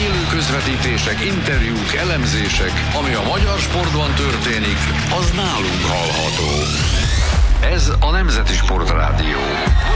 Élő közvetítések, interjúk, elemzések, ami a magyar sportban történik, az nálunk hallható. Ez a Nemzeti Sportrádió.